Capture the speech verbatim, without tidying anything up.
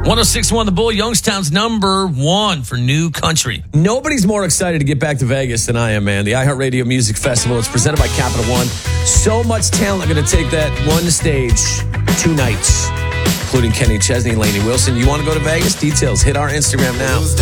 one oh six point one The Bull, Youngstown's number one for new country. Nobody's more excited to get back to Vegas than I am, man. The iHeartRadio Music Festival. It's presented by Capital One. So much talent going to take that one stage, two nights, including Kenny Chesney and Lainey Wilson. You want to go to Vegas? Details. Hit our Instagram now.